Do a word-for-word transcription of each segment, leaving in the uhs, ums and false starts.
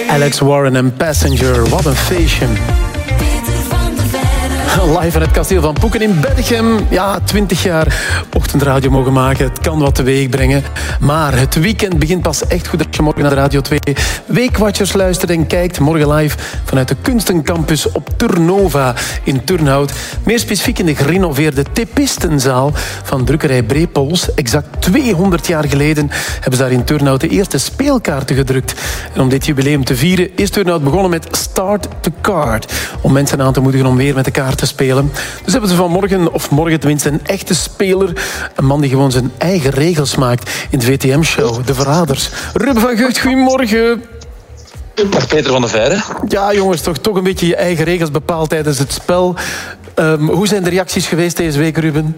Alex Warren en Passenger, wat een feestje. Live in het kasteel van Poeken in Berchem. Ja, twintig jaar ochtendradio mogen maken. Het kan wat teweeg brengen. Maar het weekend begint pas echt goed als je morgen naar de Radio twee Weekwatchers luistert en kijkt. Morgen live vanuit de Kunstencampus op Turnova in Turnhout. Meer specifiek in de gerenoveerde Tepistenzaal van drukkerij Brepols. Exact tweehonderd jaar geleden hebben ze daar in Turnhout de eerste speelkaarten gedrukt. En om dit jubileum te vieren is Turnhout begonnen met Start the Card. Om mensen aan te moedigen om weer met de kaart te spelen. Dus hebben ze vanmorgen, of morgen tenminste, een echte speler. Een man die gewoon zijn eigen regels maakt in de V T M-show. De Verraders. Ruben van Gucht, goedemorgen. Dag Peter van der Veijden. Ja jongens, toch, toch een beetje je eigen regels bepaald tijdens het spel. Um, hoe zijn de reacties geweest deze week, Ruben?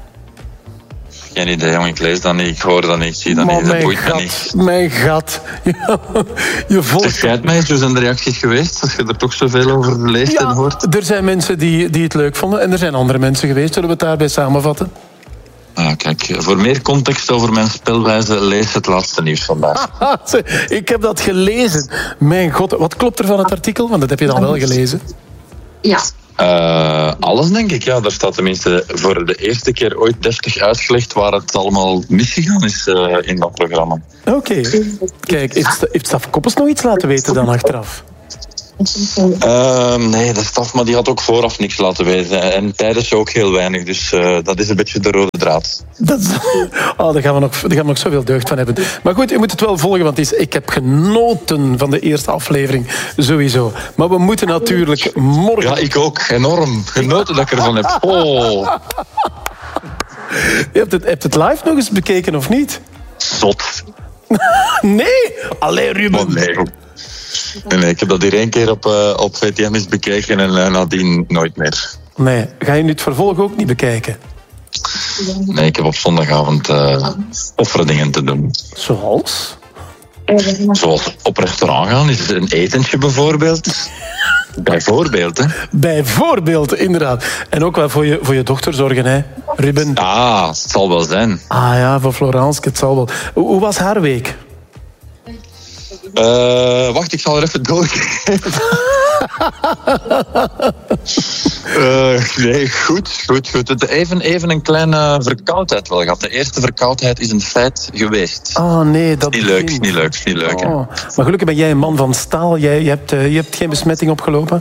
Geen idee, jongen. Ik lees dat niet, ik hoor dat niet, ik zie dat maar niet. Dat boeit me niet. Mijn gat. Ja, je volgt... Het schijnt mij, hoe zijn de reacties geweest? Als je er toch zoveel over leest ja, en hoort. Er zijn mensen die, die het leuk vonden en er zijn andere mensen geweest. Zullen we het daarbij samenvatten? Ah, kijk, voor meer context over mijn spelwijze, lees het laatste nieuws vandaag. Ik heb dat gelezen. Mijn god, wat klopt er van het artikel? Want dat heb je dan wel gelezen. Ja. Uh, alles, denk ik. Ja, daar staat tenminste voor de eerste keer ooit deftig uitgelegd waar het allemaal misgegaan is uh, in dat programma. Oké. Okay. Kijk, heeft, heeft Staf Koppels nog iets laten weten dan achteraf? Uh, nee, de staf, maar die had ook vooraf niks laten weten. En tijdens ook heel weinig. Dus uh, dat is een beetje de rode draad. Dat is... Oh, daar gaan we nog, daar gaan we nog zoveel deugd van hebben. Maar goed, je moet het wel volgen, want ik heb genoten van de eerste aflevering. Sowieso. Maar we moeten natuurlijk morgen... Ja, ik ook. Enorm. Genoten dat ik ervan heb. Oh. Je hebt het, hebt het live nog eens bekeken, of niet? Zot. Nee? Allee, Ruben. Oh, nee. Nee, nee, ik heb dat hier één keer op, uh, op V T M eens bekeken en uh, nadien nooit meer. Nee, ga je nu het vervolg ook niet bekijken? Nee, ik heb op zondagavond uh, offere dingen te doen. Zoals? Zoals op restaurant gaan, is een etentje bijvoorbeeld. Bijvoorbeeld, hè? Bijvoorbeeld, inderdaad. En ook wel voor je, voor je dochter zorgen, hè, Ruben? Ah, het zal wel zijn. Ah ja, voor Floranske, het zal wel. Hoe, hoe was haar week? Uh, wacht, ik zal er even doorgeven. uh, nee, goed, goed, goed. Even, even een kleine verkoudheid wel gehad. De eerste verkoudheid is een feit geweest. Oh nee, dat is niet leuk, is niet leuk, is niet leuk. Oh. Maar gelukkig ben jij een man van staal. Jij, je, hebt, uh, je hebt geen besmetting opgelopen?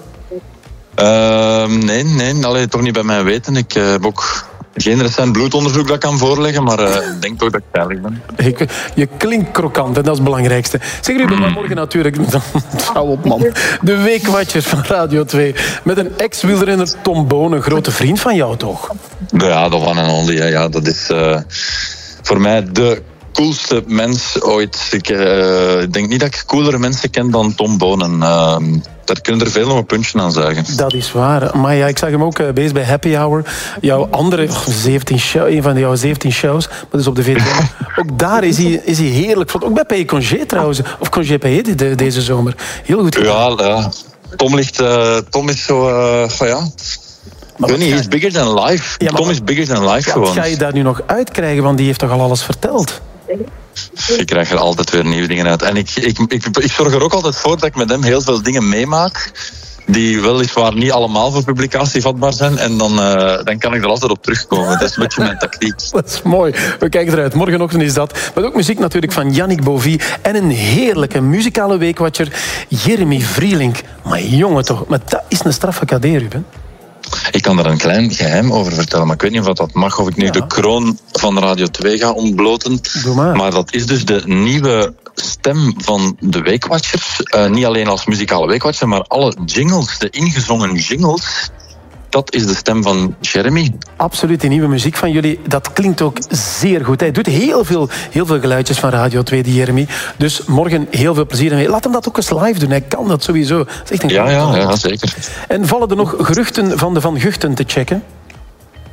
Uh, nee, nee, allee, toch niet bij mij weten. Ik uh, heb ook... Geen recent bloedonderzoek dat kan voorleggen, maar uh, ik denk toch dat ik veilig ben. Je, je klinkt krokant en dat is het belangrijkste. Zeg Ruben, maar morgen natuurlijk... Hou op, man. De Weekwatchers van Radio twee. Met een ex-wielrenner Tom Boon, een grote vriend van jou, toch? Ja, de one and only. Ja, ja, dat is uh, voor mij de coolste mens ooit. Ik uh, denk niet dat ik coolere mensen ken dan Tom Boon. En, uh, daar kunnen er veel nog een puntje aan zuigen. Dat is waar. Maar ja, ik zag hem ook uh, bezig bij Happy Hour. Jouw andere, oh, zeventien show, een van jouw zeventien shows, dat is op de V T M. Ook daar is hij, is hij heerlijk. Ook bij Payé Congé trouwens. Of Congé Payé de, deze zomer. Heel goed gedaan. Ja, ja. Tom, ligt, uh, Tom is zo... Uh, van ja... Maar ik weet niet, is bigger than life. Ja, Tom is bigger than life ja, gewoon. Wat ga je daar nu nog uitkrijgen? Want die heeft toch al alles verteld? Ik krijg er altijd weer nieuwe dingen uit. En ik, ik, ik, ik zorg er ook altijd voor dat ik met hem heel veel dingen meemaak die weliswaar niet allemaal voor publicatie vatbaar zijn. En dan, uh, dan kan ik er altijd op terugkomen. Dat is een beetje mijn tactiek. Dat is mooi. We kijken eruit. Morgenochtend is dat. Maar ook muziek natuurlijk van Yannick Bovie. En een heerlijke muzikale weekwatcher, Jeremy Vrielink. Maar jongen toch, maar dat is een straffe cadeau, Ruben. Ik kan daar een klein geheim over vertellen, maar ik weet niet of dat mag, of ik nu ja. de kroon van Radio twee ga ontbloten. Doe maar. Maar dat is dus de nieuwe stem van de Weekwatchers. Uh, niet alleen als muzikale Weekwatcher, maar alle jingles, de ingezongen jingles, dat is de stem van Jeremy. Absoluut, die nieuwe muziek van jullie, dat klinkt ook zeer goed. Hij doet heel veel, heel veel geluidjes van Radio twee, die Jeremy. Dus morgen heel veel plezier ermee. Laat hem dat ook eens live doen, hij kan dat sowieso. Dat is echt een ja, ja, ja, zeker. En vallen er nog geruchten van de Van Guchten te checken?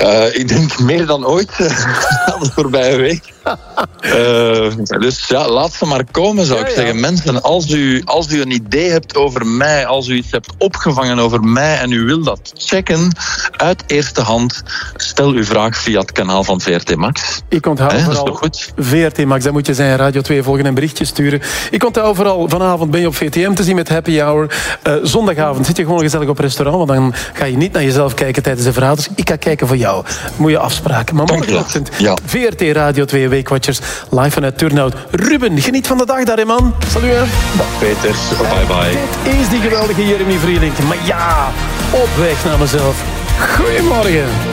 Uh, ik denk meer dan ooit aan de voorbije week. Uh, dus ja, laat ze maar komen, zou ja, ik ja. zeggen. Mensen, als u, als u een idee hebt over mij, als u iets hebt opgevangen over mij en u wil dat checken, uit eerste hand, stel uw vraag via het kanaal van V R T Max. Ik onthoud He, vooral goed? V R T Max, dan moet je zijn Radio twee volgen en berichtjes sturen. Ik onthoud vooral, vanavond ben je op V T M te zien met Happy Hour. Uh, zondagavond zit je gewoon gezellig op restaurant, want dan ga je niet naar jezelf kijken tijdens de verraders. Ik ga kijken voor jou. Mooie afspraken. Maar morgenochtend ja. V R T Radio twee Weekwatchers live vanuit Turnhout. Ruben, geniet van de dag daar, hè, man. Salut, hè. Dag, Peter. Bye, bye. Dit is die geweldige Jeremy Vrielink. Maar ja, op weg naar mezelf. Goedemorgen.